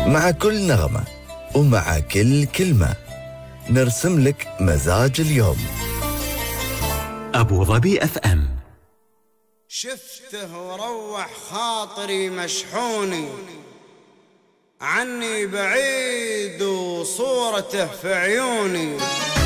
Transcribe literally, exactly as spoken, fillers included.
مع كل نغمة ومع كل كلمة نرسم لك مزاج اليوم. أبو ظبي أف أم. شفته وروح خاطري مشحوني، عني بعيد وصورته في عيوني.